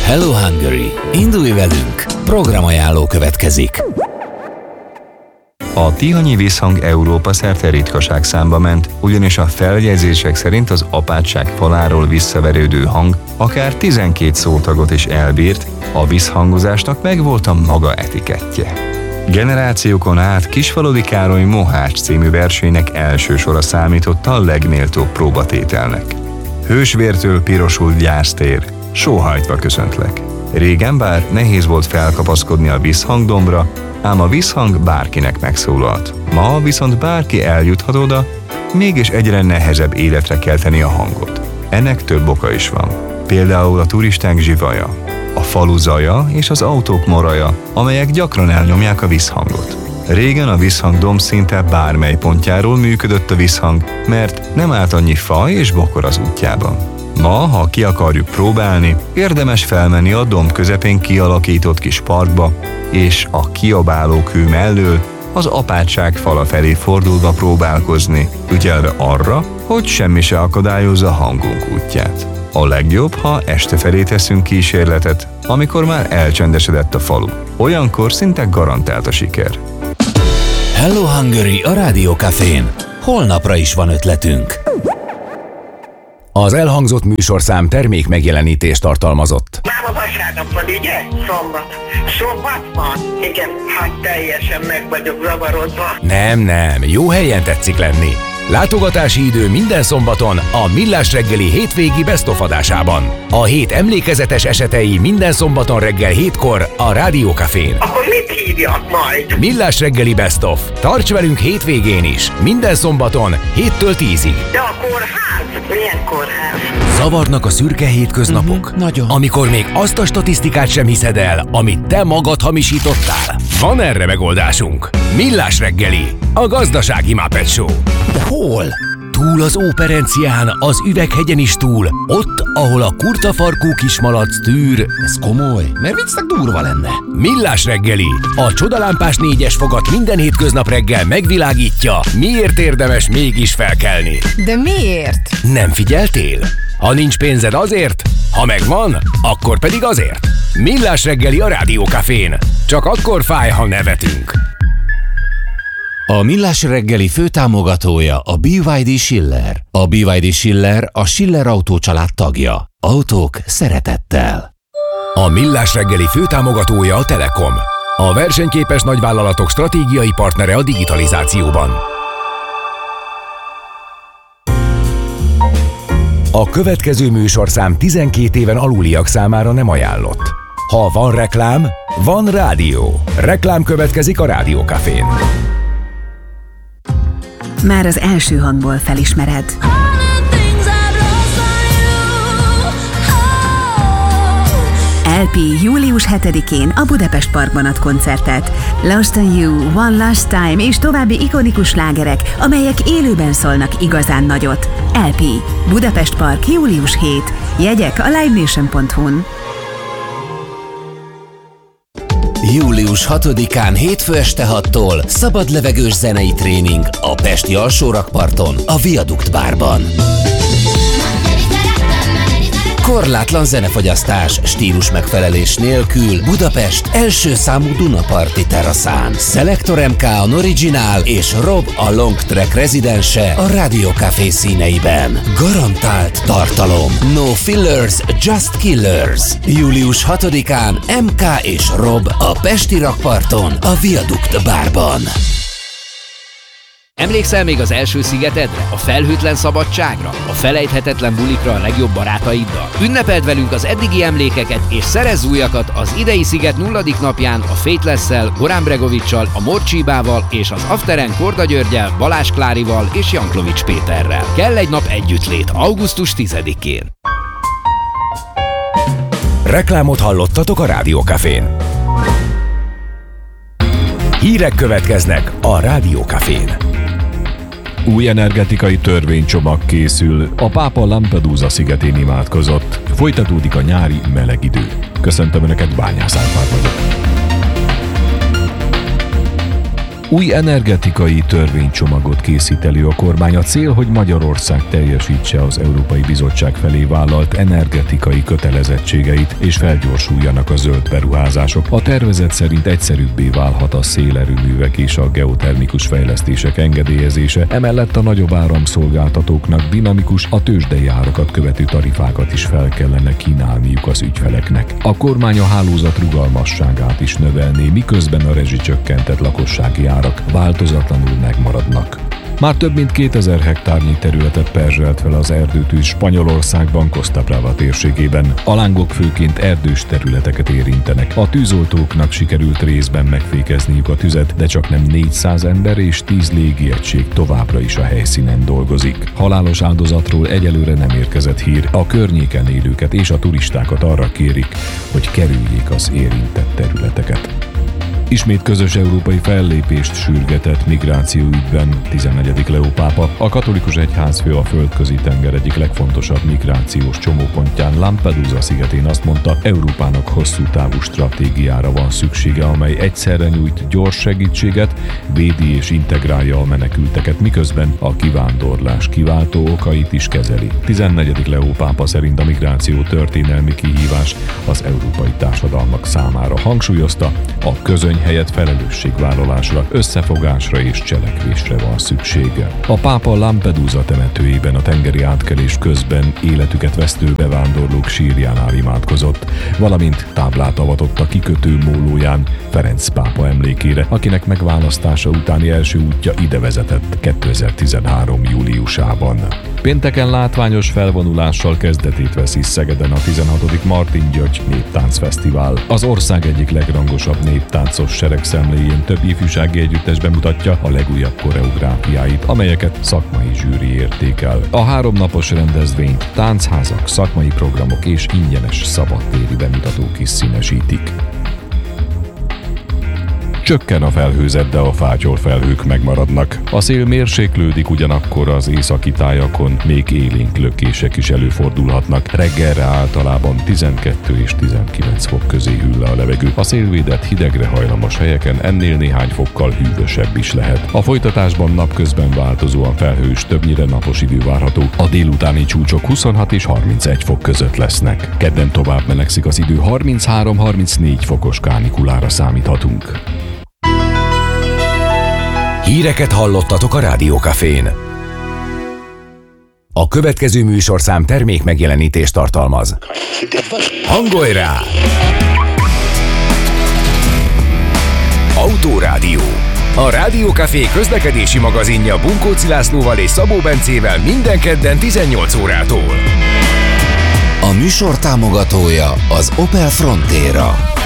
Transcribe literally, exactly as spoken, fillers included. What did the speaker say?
Hello Hungary! Indulj velünk! Programajánló következik. A tihanyi visszhang Európa szerte ritkaság számba ment, ugyanis a feljegyzések szerint az apátság faláról visszaverődő hang akár tizenkét szótagot is elbírt, a visszhangozásnak megvolt a maga etikettje. Generációkon át Kisfaludy Károly Mohács című versének első sora számított a legméltóbb próbatételnek. Hősvértől pirosult gyásztér, sóhajtva köszöntlek. Régen bár nehéz volt felkapaszkodni a visszhangdombra, ám a visszhang bárkinek megszólalt. Ma viszont bárki eljuthat oda, mégis egyre nehezebb életre kelteni a hangot. Ennek több oka is van. Például a turisták zsivaja, a falu zaja és az autók moraja, amelyek gyakran elnyomják a visszhangot. Régen a visszhangdomb szinte bármely pontjáról működött a visszhang, mert nem állt annyi fa és bokor az útjában. Ma, ha ki akarjuk próbálni, érdemes felmenni a domb közepén kialakított kis parkba, és a kiabálókő mellől az apátság fala felé fordulva próbálkozni, ügyelve arra, hogy semmi se akadályozza hangunk útját. A legjobb, ha este felé teszünk kísérletet, amikor már elcsendesedett a falu. Olyankor szinte garantált a siker. Hello Hungary a Rádiókafén. Holnapra is van ötletünk. Az elhangzott műsorszám termék megjelenítést tartalmazott. Már a vasárnap van, ugye? Szombat. Szombat van? Igen, hát teljesen meg vagyok zavarodva. Nem, nem, jó helyen tetszik lenni. Látogatási idő minden szombaton a Millás reggeli hétvégi Best of adásában. A hét emlékezetes esetei minden szombaton reggel hétkor a Rádiókafén. Akkor mit hívjak majd? Millás reggeli Best of. Tarts velünk hétvégén is. Minden szombaton héttől tízig. De a kórház? Milyen kórház? Zavarnak a szürke hétköznapok? Uh-huh, nagyon. Amikor még azt a statisztikát sem hiszed el, amit te magad hamisítottál? Van erre megoldásunk. Millás reggeli, a gazdasági Muppet Show. De hol? Túl az Óperencián, az Üveghegyen is túl, ott, ahol a kurtafarkú kismalac tűr. Ez komoly, mert viccnek durva lenne. Millás reggeli, a csodalámpás négyes fogat minden hétköznap reggel megvilágítja, miért érdemes mégis felkelni. De miért? Nem figyeltél? Ha nincs pénzed azért, ha megvan, akkor pedig azért. Millás reggeli a Rádiókafén. Csak akkor fáj, ha nevetünk. A Millás reggeli főtámogatója a bé vé dé Schiller. A bé vé dé Schiller a Schiller Autó család tagja. Autók szeretettel. A Millás reggeli főtámogatója a Telekom. A versenyképes nagyvállalatok stratégiai partnere a digitalizációban. A következő műsorszám tizenkét éven aluliak számára nem ajánlott. Ha van reklám, van rádió. Reklám következik a Rádiókafén. Már az első hangból felismered. el pé július hetedikén a Budapest Parkban ad koncertet. Lost on You, One Last Time és további ikonikus slágerek, amelyek élőben szólnak igazán nagyot. el pé Budapest Park július hetedike. Jegyek a live nation pont hu-n. július hatodikán hétfő este hattól szabadlevegős zenei tréning a pesti alsórakparton, a Viadukt bárban. Korlátlan zenefogyasztás, stílus megfelelés nélkül Budapest első számú Dunaparti teraszán. Selector em ká a Originál és Rob a Long Track rezidense a Rádiókafé színeiben. Garantált tartalom. No fillers, just killers. július hatodikán em ká és Rob a pesti rakparton, a Viadukt bárban. Emlékszel még az első szigetedre, a felhőtlen szabadságra, a felejthetetlen bulikra a legjobb barátaiddal? Ünnepeld velünk az eddigi emlékeket és szerezz újakat az idei sziget nulladik napján a Faithless-szel, Goran Bregovic-sal, a Morcsibával és az Afteren Korda Györgyel, Balázs Klárival és Janklovics Péterrel. Kell egy nap együttlét augusztus tizedikén. Reklámot hallottatok a Rádiókafén. Hírek következnek a Rádiókafén. Új energetikai törvénycsomag készül, a pápa Lampedusa szigetén imádkozott. Folytatódik a nyári meleg idő. Köszöntöm Önöket, Bányász Árpád vagyok. Új energetikai törvénycsomagot készít elő a kormány. A cél, hogy Magyarország teljesítse az Európai Bizottság felé vállalt energetikai kötelezettségeit, és felgyorsuljanak a zöld beruházások. A tervezet szerint egyszerűbbé válhat a szélerőművek és a geotermikus fejlesztések engedélyezése, emellett a nagyobb áramszolgáltatóknak dinamikus, a tőzsdei árakat követő tarifákat is fel kellene kínálniuk az ügyfeleknek. A kormány a hálózat rugalmasságát is növelné, miközben a rezsicsökkentett lakossági árak változatlanul megmaradnak. Már több mint kétezer hektárnyi területet perzselt fel az erdőtűz Spanyolországban, Costa Brava térségében. A lángok főként erdős területeket érintenek. A tűzoltóknak sikerült részben megfékezniük a tüzet, de csak nem négyszáz ember és tíz légiegység továbbra is a helyszínen dolgozik. Halálos áldozatról egyelőre nem érkezett hír. A környéken élőket és a turistákat arra kérik, hogy kerüljék az érintett területeket. Ismét közös európai fellépést sürgetett migráció ügyben tizennegyedik Leó pápa. A katolikus egyházfő a földközi tenger egyik legfontosabb migrációs csomópontján, Lampedusa szigetén azt mondta, Európának hosszú távú stratégiára van szüksége, amely egyszerre nyújt gyors segítséget, védi és integrálja a menekülteket, miközben a kivándorlás kiváltó okait is kezeli. tizennegyedik Leó pápa szerint a migráció történelmi kihívás az európai társadalmak számára. Hangsúlyozta, a közöny helyett felelősségvállalásra, összefogásra és cselekvésre van szüksége. A pápa Lampedusa temetőjében a tengeri átkelés közben életüket vesztő bevándorlók sírjánál imádkozott, valamint táblát avatott a kikötő mólóján Ferenc pápa emlékére, akinek megválasztása utáni első útja ide vezetett kétezer-tizenhárom júliusában. Pénteken látványos felvonulással kezdetét veszi Szegeden a tizenhatodik Martin György Néptáncfesztivál. Az ország egyik legrangosabb néptáncos seregszemléjén több ifjúsági együttes bemutatja a legújabb koreográfiáit, amelyeket szakmai zsűri értékel. A háromnapos rendezvényt táncházak, szakmai programok és ingyenes szabadtéri bemutatók is színesítik. Csökken a felhőzet, de a fátyol felhők megmaradnak. A szél mérséklődik, ugyanakkor az északi tájakon még élénk lökések is előfordulhatnak. Reggelre általában tizenkettő és tizenkilenc fok közé hűl le a levegő. A szélvédett hidegre hajlamos helyeken ennél néhány fokkal hűvösebb is lehet. A folytatásban napközben változóan felhős, többnyire napos idő várható. A délutáni csúcsok huszonhat és harmincegy fok között lesznek. Kedden tovább melegszik az idő, harminchárom-harmincnégy fokos kánikulára számíthatunk. Híreket hallottatok a Rádiókafén. A következő műsorszám termék megjelenítést tartalmaz. Hangolj rá! Autórádió. A Rádiókafé közlekedési magazinja Bunkóci Lászlóval és Szabó Bencével minden kedden tizennyolc órától. A műsor támogatója az Opel Frontera.